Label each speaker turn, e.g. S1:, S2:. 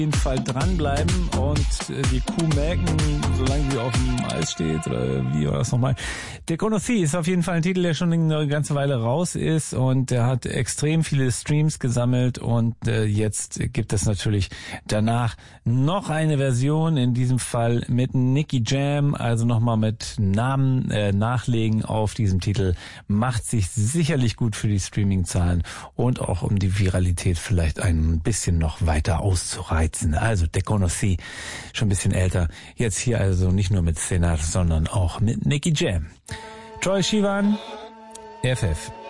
S1: jeden Fall dranbleiben und die Kuh melken, solange sie auf dem Eis steht, oder wie war das nochmal? Te Conocí ist auf jeden Fall ein Titel, der schon eine ganze Weile raus ist und der hat extrem viele Streams gesammelt und jetzt gibt es natürlich danach noch eine Version, in diesem Fall mit Nicky Jam, also nochmal mit Namen nachlegen auf diesem Titel, macht sich sicherlich gut für die Streaming-Zahlen und auch um die Viralität vielleicht ein bisschen noch weiter auszureizen. Also Te Conocí, schon ein bisschen älter. Jetzt hier also nicht nur mit Senar, sondern auch mit Nicky Jam. Troye Sivan, FF.